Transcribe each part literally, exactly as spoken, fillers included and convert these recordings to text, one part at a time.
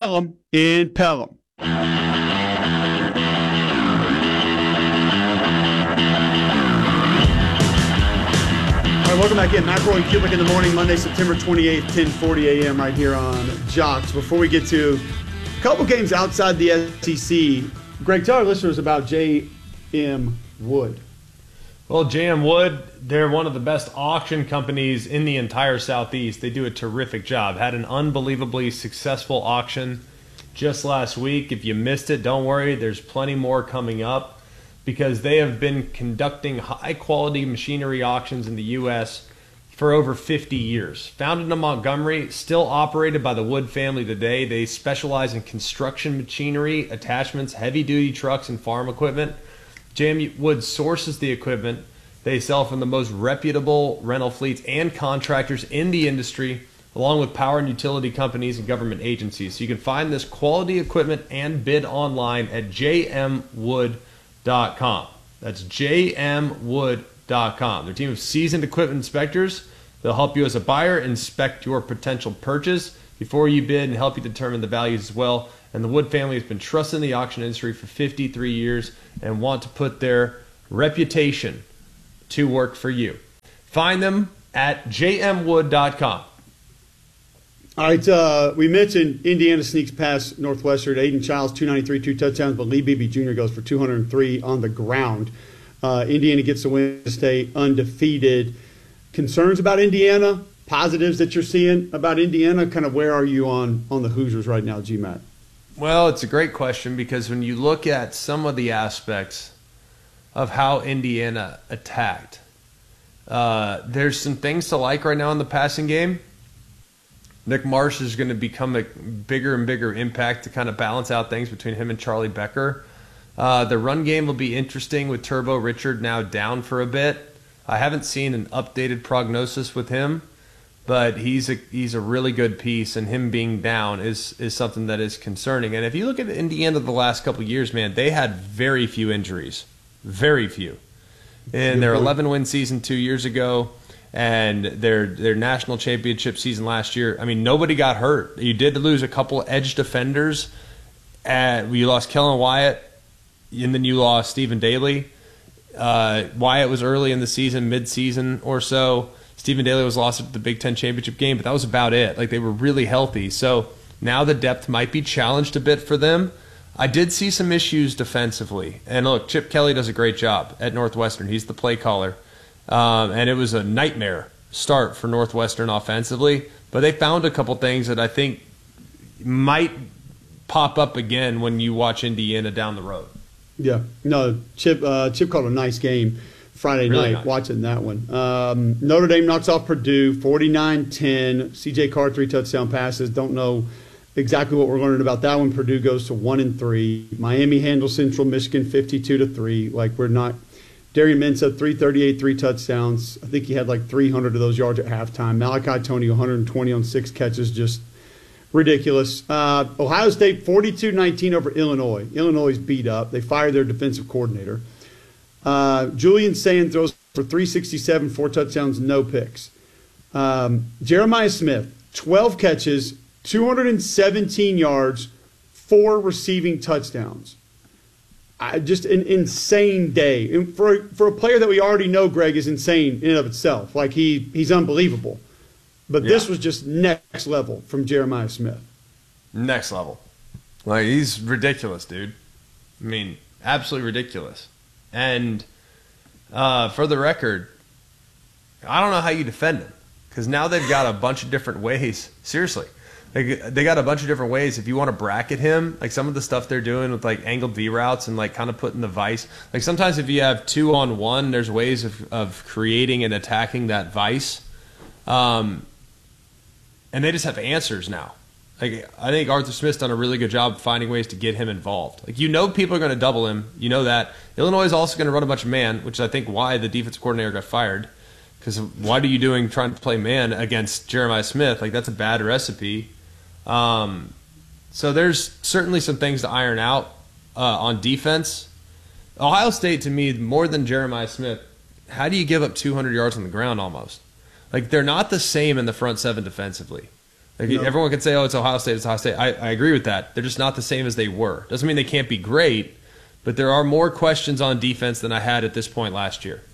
Pelham in Pelham. All right, welcome back in. Matt Roy Cubic in the morning, Monday, September twenty-eighth, ten forty a.m. right here on Jocks. Before we get to a couple games outside the S E C, Greg, tell our listeners about J M Wood. Well, J M Wood, they're one of the best auction companies in the entire Southeast. They do a terrific job. Had an unbelievably successful auction just last week. If you missed it, don't worry. There's plenty more coming up because they have been conducting high-quality machinery auctions in the U S for over fifty years. Founded in Montgomery, still operated by the Wood family today. They specialize in construction machinery, attachments, heavy-duty trucks, and farm equipment. J M Wood sources the equipment. They sell from the most reputable rental fleets and contractors in the industry, along with power and utility companies and government agencies. So you can find this quality equipment and bid online at j m wood dot com. That's j m wood dot com. Their team of seasoned equipment inspectors, they'll help you as a buyer inspect your potential purchase before you bid and help you determine the values as well. And the Wood family has been trusted in the auction industry for fifty-three years and want to put their reputation to work for you. Find them at j m wood dot com. All right, uh, we mentioned Indiana sneaks past Northwestern. Aiden Childs, two ninety-three, two touchdowns, but Lee Beebe Junior goes for two hundred three on the ground. Uh, Indiana gets the win to stay undefeated. Concerns about Indiana? Positives that you're seeing about Indiana? Kind of where are you on, on the Hoosiers right now, G Matt? Well, it's a great question because when you look at some of the aspects of how Indiana attacked, uh, there's some things to like right now in the passing game. Nick Marsh is going to become a bigger and bigger impact to kind of balance out things between him and Charlie Becker. Uh, the run game will be interesting with Turbo Richard now down for a bit. I haven't seen an updated prognosis with him, but he's a he's a really good piece, and him being down is is something that is concerning. And if you look at Indiana the last couple of years, man, they had very few injuries, very few. In their eleven-win season two years ago, and their their national championship season last year, I mean, nobody got hurt. You did lose a couple edge defenders. Uh, you lost Kellen Wyatt, and then you lost Stephen Daly. Uh, Wyatt was early in the season, mid-season or so. Stephen Daly was lost at the Big Ten championship game, but that was about it. Like, they were really healthy. So now the depth might be challenged a bit for them. I did see some issues defensively. And look, Chip Kelly does a great job at Northwestern. He's the play caller. Um, and it was a nightmare start for Northwestern offensively. But they found a couple things that I think might pop up again when you watch Indiana down the road. Yeah. No, Chip uh, Chip called a nice game Friday Really night, nice. watching that one. Um, Notre Dame knocks off Purdue forty-nine ten. C J Carr, three touchdown passes. Don't know exactly what we're learning about that one. Purdue goes to one and three. Miami handles Central Michigan fifty-two to three. Like, we're not – Darian Mensah, three thirty-eight, three touchdowns. I think he had like three hundred of those yards at halftime. Malachi Tony, one hundred twenty on six catches, just ridiculous. Uh, Ohio State, forty-two nineteen over Illinois. Illinois is beat up. They fired their defensive coordinator. Uh, Julian Sand throws for three sixty-seven, four touchdowns, no picks. Um, Jeremiah Smith, twelve catches, two hundred seventeen yards, four receiving touchdowns. I, just an insane day. And for, for a player that we already know, Greg, is insane in and of itself. Like, he he's unbelievable. But Yeah. this was just next level from Jeremiah Smith. Next level. Like, he's ridiculous, dude. I mean, absolutely ridiculous. And uh, for the record, I don't know how you defend him because now they've got a bunch of different ways. Seriously. They, they got a bunch of different ways. If you want to bracket him, like some of the stuff they're doing with like angled V routes and like kind of putting the vice. Like sometimes if you have two on one, there's ways of, of creating and attacking that vice. Um, and they just have answers now. Like, I think Arthur Smith's done a really good job of finding ways to get him involved. Like, you know people are going to double him. You know that. Illinois is also going to run a bunch of man, which is I think why the defensive coordinator got fired. Because what are you doing trying to play man against Jeremiah Smith? Like, that's a bad recipe. Um, so there's certainly some things to iron out uh, on defense. Ohio State, to me, more than Jeremiah Smith, how do you give up two hundred yards on the ground almost? Like, they're not the same in the front seven defensively. Like, no. Everyone can say, oh, it's Ohio State, it's Ohio State. I, I agree with that. They're just not the same as they were. Doesn't mean they can't be great, but there are more questions on defense than I had at this point last year.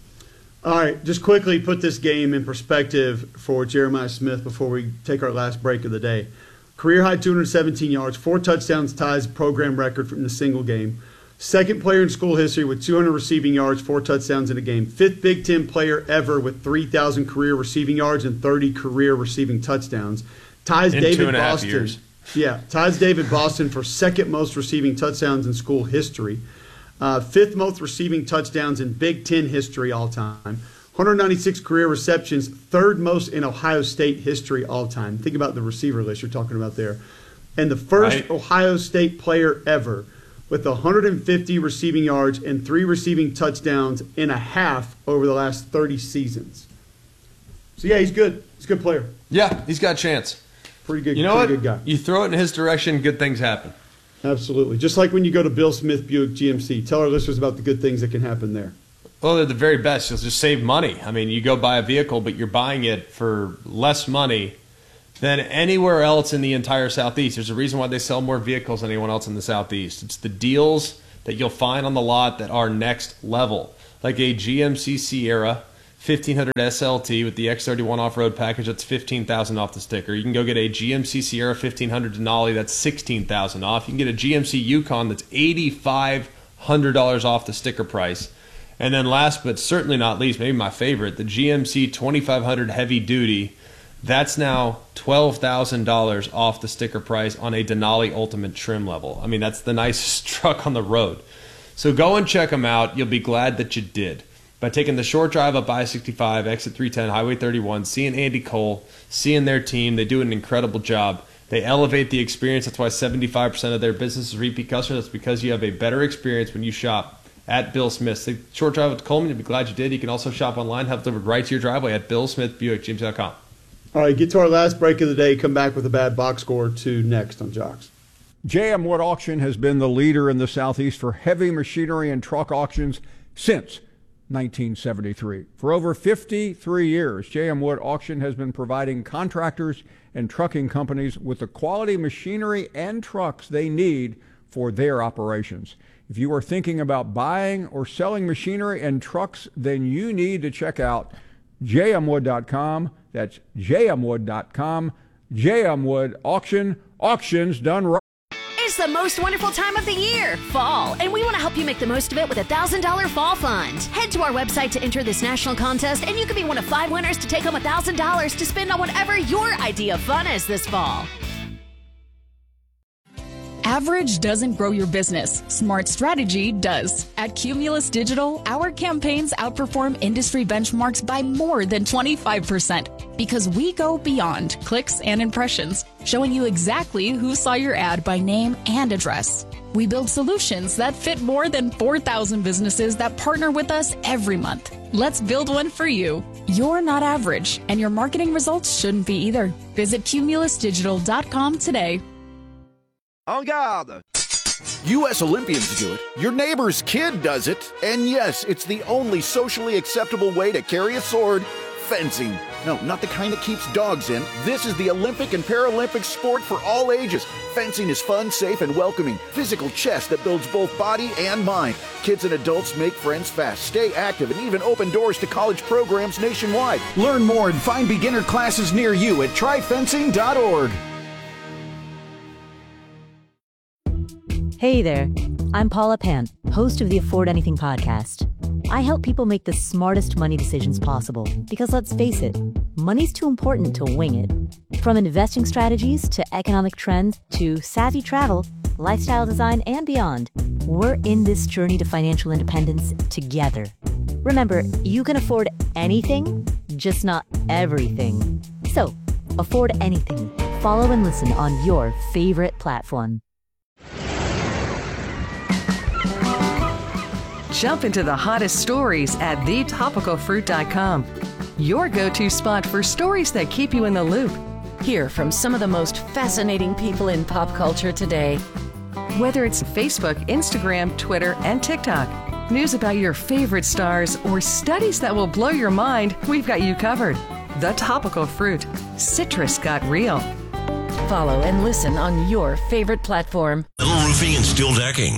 All right, just quickly put this game in perspective for Jeremiah Smith before we take our last break of the day. Career high two hundred seventeen yards, four touchdowns, ties program record from the single game. Second player in school history with two hundred receiving yards, four touchdowns in a game. Fifth Big Ten player ever with three thousand career receiving yards and thirty career receiving touchdowns. Ties in David two and a half Boston. years. Yeah, ties David Boston for second most receiving touchdowns in school history. Uh, fifth most receiving touchdowns in Big Ten history all time. one hundred ninety-six career receptions, third most in Ohio State history all time. Think about the receiver list you're talking about there. And the first Right. Ohio State player ever with one hundred fifty receiving yards and three receiving touchdowns in a half over the last thirty seasons. So, yeah, he's good. He's a good player. Yeah, he's got a chance. Pretty good, You know pretty what? good guy. You throw it in his direction, good things happen. Absolutely. Just like when you go to Bill Smith Buick G M C. Tell our listeners about the good things that can happen there. Well, they're the very best. You'll just save money. I mean, you go buy a vehicle, but you're buying it for less money than anywhere else in the entire Southeast. There's a reason why they sell more vehicles than anyone else in the Southeast. It's the deals that you'll find on the lot that are next level, like a G M C Sierra fifteen hundred S L T with the X thirty-one off-road package. That's fifteen thousand dollars off the sticker. You can go get a G M C Sierra fifteen hundred Denali. That's sixteen thousand dollars off. You can get a G M C Yukon that's eight thousand five hundred dollars off the sticker price. And then last but certainly not least, maybe my favorite, the G M C twenty-five hundred Heavy Duty. That's now twelve thousand dollars off the sticker price on a Denali Ultimate trim level. I mean, that's the nicest truck on the road. So go and check them out. You'll be glad that you did. By taking the short drive up I sixty-five, exit three ten, Highway thirty-one, seeing Andy Cole, seeing their team, they do an incredible job. They elevate the experience. That's why seventy-five percent of their business is repeat customers. That's because you have a better experience when you shop at Bill Smith. Take the short drive up to Coleman. You'll be glad you did. You can also shop online, have it delivered right to your driveway at bill smith buick g m c dot com. All right, get to our last break of the day. Come back with a bad box score or two next on Jocks. J M Wood Auction has been the leader in the Southeast for heavy machinery and truck auctions since nineteen seventy-three. For over fifty-three years, J M Wood Auction has been providing contractors and trucking companies with the quality machinery and trucks they need for their operations. If you are thinking about buying or selling machinery and trucks, then you need to check out j m wood dot com. That's j m wood dot com. J M Wood Auction. Auctions done right. It's the most wonderful time of the year, fall, and we want to help you make the most of it with a one thousand dollars Fall Fund. Head to our website to enter this national contest, and you could be one of five winners to take home one thousand dollars to spend on whatever your idea of fun is this fall. Average doesn't grow your business. Smart strategy does. At Cumulus Digital, our campaigns outperform industry benchmarks by more than twenty-five percent because we go beyond clicks and impressions, showing you exactly who saw your ad by name and address. We build solutions that fit more than four thousand businesses that partner with us every month. Let's build one for you. You're not average, and your marketing results shouldn't be either. Visit cumulus digital dot com today. En garde! U S Olympians do it, your neighbor's kid does it, and yes, it's the only socially acceptable way to carry a sword, fencing. No, not the kind that keeps dogs in. This is the Olympic and Paralympic sport for all ages. Fencing is fun, safe, and welcoming. Physical chess that builds both body and mind. Kids and adults make friends fast, stay active, and even open doors to college programs nationwide. Learn more and find beginner classes near you at try fencing dot org. Hey there, I'm Paula Pant, host of the Afford Anything podcast. I help people make the smartest money decisions possible because let's face it, money's too important to wing it. From investing strategies to economic trends to savvy travel, lifestyle design, and beyond, we're in this journey to financial independence together. Remember, you can afford anything, just not everything. So, afford anything. Follow and listen on your favorite platform. Jump into the hottest stories at the topical fruit dot com. Your go-to spot for stories that keep you in the loop. Hear from some of the most fascinating people in pop culture today. Whether it's Facebook, Instagram, Twitter, and TikTok, news about your favorite stars, or studies that will blow your mind, we've got you covered. The Topical Fruit. Citrus got real. Follow and listen on your favorite platform. Little Roofing and Steel Decking.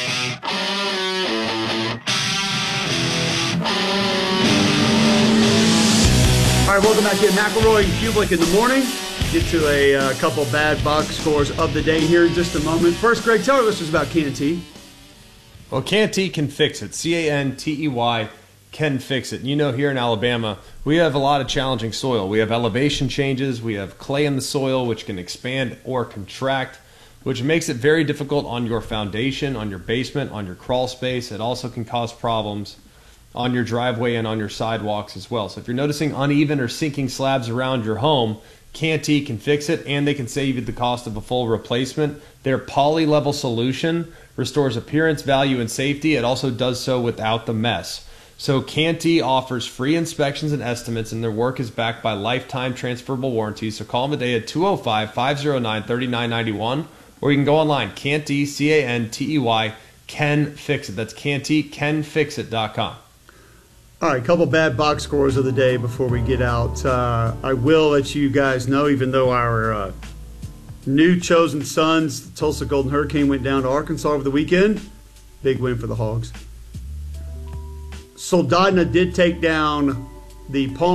All right, welcome back to McElroy and Kublik in the morning. Get to a uh, couple bad box scores of the day here in just a moment. First, Greg, tell our listeners about Canty. Well, Canty can fix it. C A N T E Y can fix it. You know, here in Alabama, we have a lot of challenging soil. We have elevation changes. We have clay in the soil, which can expand or contract, which makes it very difficult on your foundation, on your basement, on your crawl space. It also can cause problems on your driveway and on your sidewalks as well. So if you're noticing uneven or sinking slabs around your home, Canty can fix it, and they can save you the cost of a full replacement. Their poly-level solution restores appearance, value, and safety. It also does so without the mess. So Canty offers free inspections and estimates, and their work is backed by lifetime transferable warranties. So call them today at two oh five, five oh nine, three nine nine one, or you can go online, Canty, C A N T E Y, can fix it. That's Canty, can fix it dot com. All right, a couple bad box scores of the day before we get out. Uh, I will let you guys know, even though our uh, new chosen sons, the Tulsa Golden Hurricane, went down to Arkansas over the weekend. Big win for the Hogs. Soldotna did take down the Palm